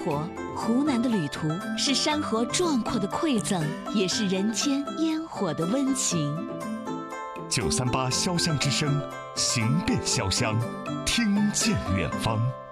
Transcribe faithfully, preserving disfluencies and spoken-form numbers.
活。湖南的旅途是山河壮阔的馈赠，也是人间烟火的温情。 九三八潇湘之声，行遍潇湘，听见远方。